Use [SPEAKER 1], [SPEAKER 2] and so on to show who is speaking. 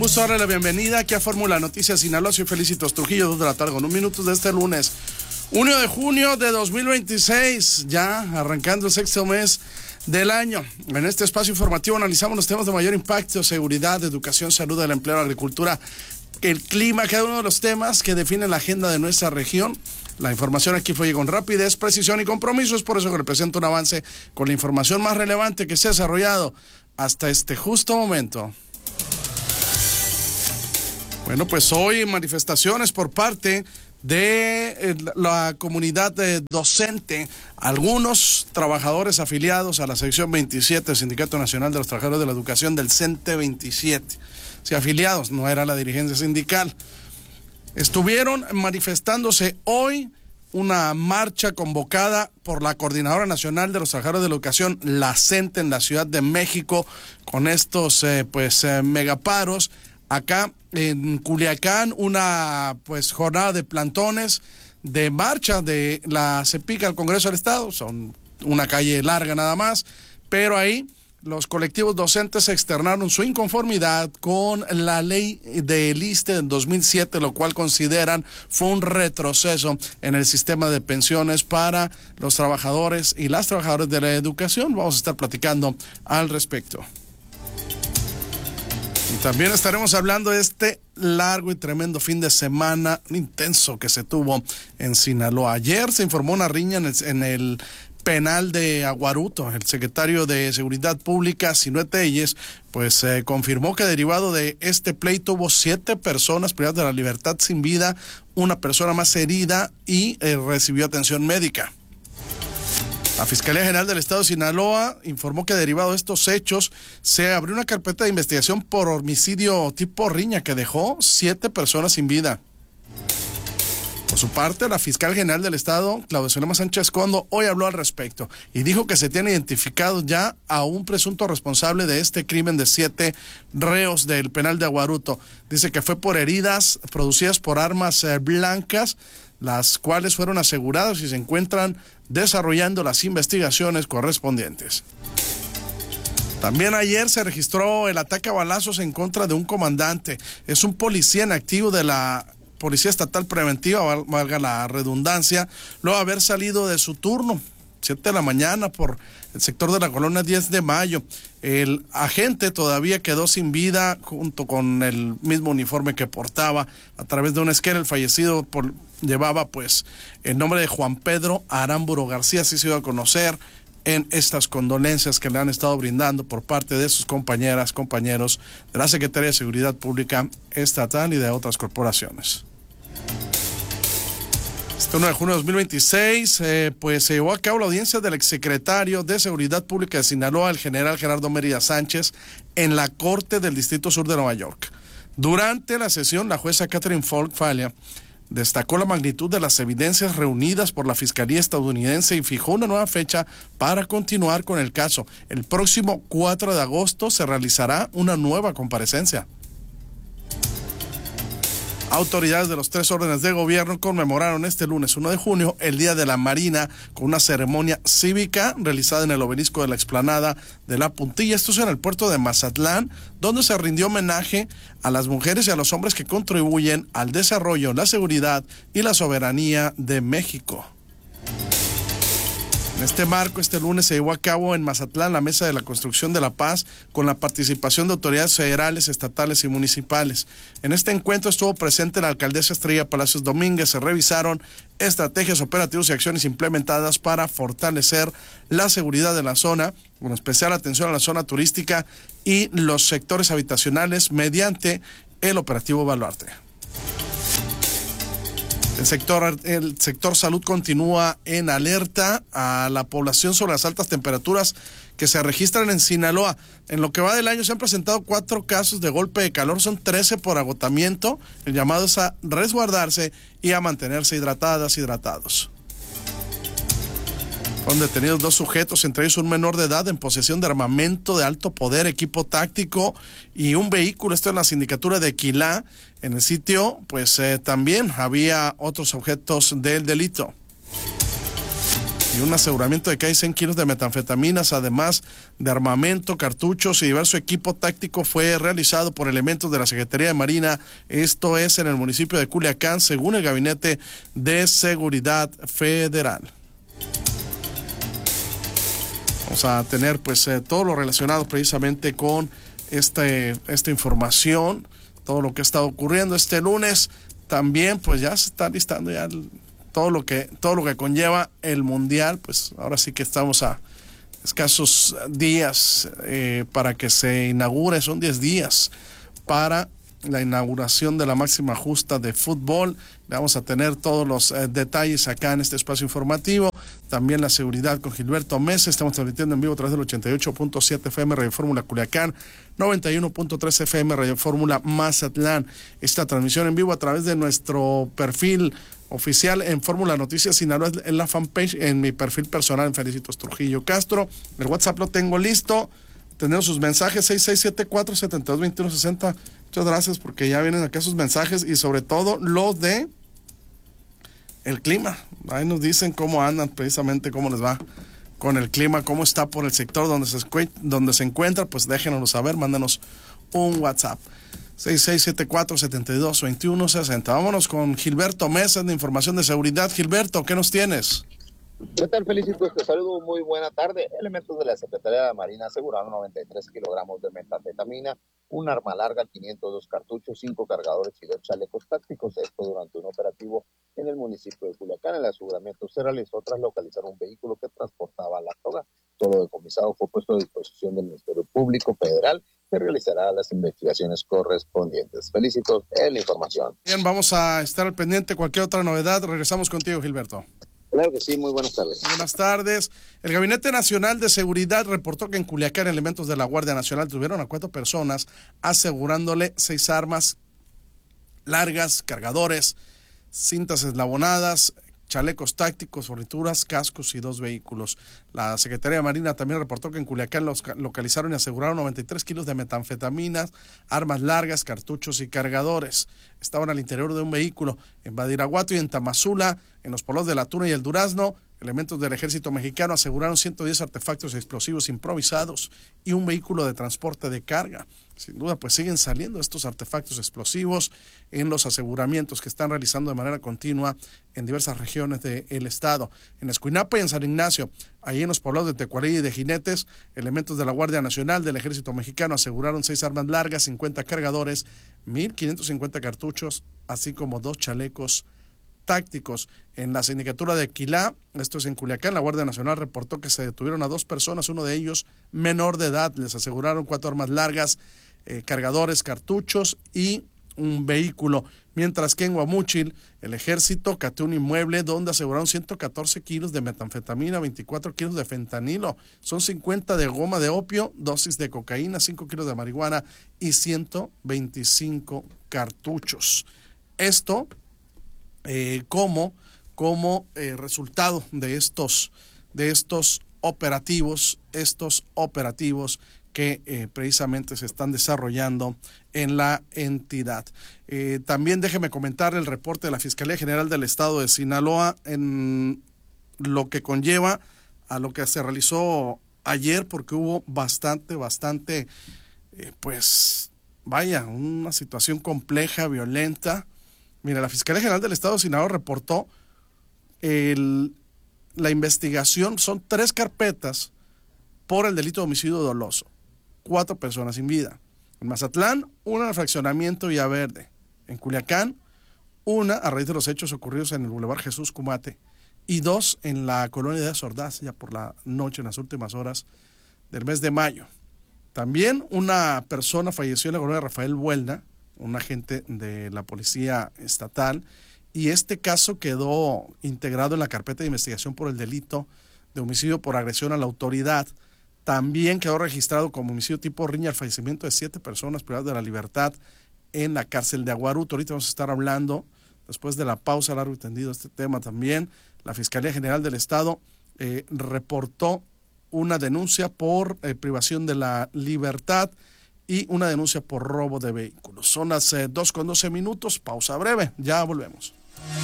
[SPEAKER 1] Gusto darle la bienvenida aquí a Fórmula Noticias Sinaloa. Soy Felicitos Trujillo, 2 de la tarde, con 1 minuto de este lunes, 1 de junio de 2026, ya arrancando el sexto mes del año. En este espacio informativo analizamos los temas de mayor impacto: seguridad, educación, salud, el empleo, agricultura, el clima, cada uno de los temas que definen la agenda de nuestra región. La información aquí fluye con rapidez, precisión y compromiso. Es por eso que le presento un avance con la información más relevante que se ha desarrollado hasta este justo momento. Bueno, pues hoy manifestaciones por parte de la comunidad docente, algunos trabajadores afiliados a la sección 27 del Sindicato Nacional de los Trabajadores de la Educación del CENTE 27. Sí, afiliados, no era la dirigencia sindical. Estuvieron manifestándose hoy una marcha convocada por la Coordinadora Nacional de los Trabajadores de la Educación, la CENTE, en la Ciudad de México, con estos megaparos. Acá en Culiacán, una jornada de plantones de marcha de la CEPIC al Congreso del Estado. Son una calle larga nada más, pero ahí los colectivos docentes externaron su inconformidad con la ley del ISSSTE del 2007, lo cual consideran fue un retroceso en el sistema de pensiones para los trabajadores y las trabajadoras de la educación. Vamos a estar platicando al respecto. Y también estaremos hablando de este largo y tremendo fin de semana intenso que se tuvo en Sinaloa. Ayer se informó una riña en el penal de Aguaruto. El secretario de Seguridad Pública, Sinué Telles, confirmó que derivado de este pleito hubo 7 personas privadas de la libertad sin vida, una persona más herida y recibió atención médica. La Fiscalía General del Estado de Sinaloa informó que derivado de estos hechos se abrió una carpeta de investigación por homicidio tipo riña que dejó 7 personas sin vida. Por su parte, la Fiscal General del Estado, Claudia Zulema Sánchez Condo, hoy habló al respecto y dijo que se tiene identificado ya a un presunto responsable de este crimen de 7 reos del penal de Aguaruto. Dice que fue por heridas producidas por armas blancas, las cuales fueron aseguradas y se encuentran desarrollando las investigaciones correspondientes. También ayer se registró el ataque a balazos en contra de un comandante. Es un policía en activo de la Policía Estatal Preventiva, valga la redundancia, luego de haber salido de su turno, 7 de la mañana, por el sector de la colonia 10 de Mayo. El agente todavía quedó sin vida junto con el mismo uniforme que portaba. A través de una esquela, el fallecido llevaba el nombre de Juan Pedro Aramburu García. Así se dio a conocer en estas condolencias que le han estado brindando por parte de sus compañeras, compañeros de la Secretaría de Seguridad Pública Estatal y de otras corporaciones. Este 1 de junio de 2026, se llevó a cabo la audiencia del exsecretario de Seguridad Pública de Sinaloa, el general Gerardo Mérida Sánchez, en la Corte del Distrito Sur de Nueva York. Durante la sesión, la jueza Catherine Falk-Falia destacó la magnitud de las evidencias reunidas por la Fiscalía estadounidense y fijó una nueva fecha para continuar con el caso. El próximo 4 de agosto se realizará una nueva comparecencia. Autoridades de los 3 órdenes de gobierno conmemoraron este lunes 1 de junio el Día de la Marina con una ceremonia cívica realizada en el obelisco de la explanada de La Puntilla. Esto es en el puerto de Mazatlán, donde se rindió homenaje a las mujeres y a los hombres que contribuyen al desarrollo, la seguridad y la soberanía de México. En este marco, este lunes se llevó a cabo en Mazatlán la Mesa de la Construcción de la Paz con la participación de autoridades federales, estatales y municipales. En este encuentro estuvo presente la alcaldesa Estrella Palacios Domínguez. Se revisaron estrategias, operativos y acciones implementadas para fortalecer la seguridad de la zona, con especial atención a la zona turística y los sectores habitacionales mediante el operativo Baluarte. El sector salud continúa en alerta a la población sobre las altas temperaturas que se registran en Sinaloa. En lo que va del año se han presentado 4 casos de golpe de calor, son 13 por agotamiento. El llamado es a resguardarse y a mantenerse hidratados. Fueron detenidos 2 sujetos, entre ellos un menor de edad en posesión de armamento de alto poder, equipo táctico y un vehículo. Esto en la sindicatura de Quilá. En el sitio, también había otros objetos del delito. y un aseguramiento de que hay 100 kilos de metanfetaminas, además de armamento, cartuchos y diverso equipo táctico, fue realizado por elementos de la Secretaría de Marina. Esto es en el municipio de Culiacán, según el Gabinete de Seguridad Federal. Vamos a tener pues todo lo relacionado precisamente con esta información, todo lo que ha estado ocurriendo este lunes. También pues ya se está listando ya todo lo que conlleva el Mundial. Pues ahora sí que estamos a escasos días para que se inaugure. Son 10 días para la inauguración de la máxima justa de fútbol. Vamos a tener todos los detalles acá en este espacio informativo. También la seguridad con Gilberto Mesa. Estamos transmitiendo en vivo a través del 88.7 FM Radio Fórmula Culiacán, 91.3 FM Radio Fórmula Mazatlán. Esta transmisión en vivo a través de nuestro perfil oficial en Fórmula Noticias Sinaloa, en la fanpage, en mi perfil personal en Felicitos Trujillo Castro. El WhatsApp lo tengo listo. Tenemos sus mensajes 6674-722160. Muchas gracias porque ya vienen acá sus mensajes y sobre todo los de el clima. Ahí nos dicen cómo andan, precisamente cómo les va con el clima, cómo está por el sector donde se encuentra. Pues déjenoslo saber, mándanos un WhatsApp 6674-722160. Vámonos con Gilberto Mesa de Información de Seguridad. Gilberto, ¿qué nos tienes?
[SPEAKER 2] ¿Qué tal, Felicitos? Te saludo, muy buena tarde. Elementos de la Secretaría de Marina aseguraron 93 kilogramos de metanfetamina, un arma larga, 502 cartuchos, 5 cargadores y 2 chalecos tácticos. Esto durante un operativo en el municipio de Culiacán. El aseguramiento se realizó tras localizar un vehículo que transportaba la droga. Todo lo decomisado fue puesto a disposición del Ministerio Público Federal, que realizará las investigaciones correspondientes. Felicitos en la información.
[SPEAKER 1] Bien, vamos a estar al pendiente. Cualquier otra novedad, regresamos contigo, Gilberto.
[SPEAKER 2] Claro que sí, muy buenas tardes.
[SPEAKER 1] Buenas tardes. El Gabinete Nacional de Seguridad reportó que en Culiacán elementos de la Guardia Nacional tuvieron a 4 personas asegurándole 6 armas largas, cargadores, cintas eslabonadas, chalecos tácticos, fornituras, cascos y 2 vehículos. La Secretaría de Marina también reportó que en Culiacán los localizaron y aseguraron 93 kilos de metanfetaminas, armas largas, cartuchos y cargadores. Estaban al interior de un vehículo. En Badiraguato y en Tamazula, en los polos de La Tuna y el Durazno, elementos del Ejército Mexicano aseguraron 110 artefactos explosivos improvisados y un vehículo de transporte de carga. Sin duda, pues siguen saliendo estos artefactos explosivos en los aseguramientos que están realizando de manera continua en diversas regiones del estado. En Escuinapa y en San Ignacio, ahí en los poblados de Tecuarí y de Jinetes, elementos de la Guardia Nacional, del Ejército Mexicano aseguraron 6 armas largas, 50 cargadores, 1,550 cartuchos, así como 2 chalecos tácticos. En la sindicatura de Quilá, esto es en Culiacán, la Guardia Nacional reportó que se detuvieron a 2 personas, uno de ellos menor de edad. Les aseguraron 4 armas largas, cargadores, cartuchos y un vehículo. Mientras que en Guamúchil, el ejército cateó un inmueble donde aseguraron 114 kilos de metanfetamina, 24 kilos de fentanilo, son 50 de goma de opio, dosis de cocaína, 5 kilos de marihuana y 125 cartuchos. Esto como resultado de estos operativos, que precisamente se están desarrollando en la entidad. También déjeme comentar el reporte de la Fiscalía General del Estado de Sinaloa en lo que conlleva a lo que se realizó ayer, porque hubo bastante, pues vaya, una situación compleja, violenta. Mira, la Fiscalía General del Estado de Sinaloa reportó la investigación, son 3 carpetas por el delito de homicidio doloso, 4 personas sin vida. En Mazatlán, una en el fraccionamiento Villaverde. En Culiacán, una a raíz de los hechos ocurridos en el Boulevard Jesús Cumate y 2 en la colonia de Sordaz, ya por la noche, en las últimas horas del mes de mayo. También una persona falleció en la colonia Rafael Buelna, un agente de la Policía Estatal, y este caso quedó integrado en la carpeta de investigación por el delito de homicidio por agresión a la autoridad. También quedó registrado como homicidio tipo riña el fallecimiento de 7 personas privadas de la libertad en la cárcel de Aguaruto. Ahorita vamos a estar hablando, después de la pausa, largo y tendido, este tema también. La Fiscalía General del Estado reportó una denuncia por privación de la libertad y una denuncia por robo de vehículos. Son las 2:12, pausa breve, ya volvemos.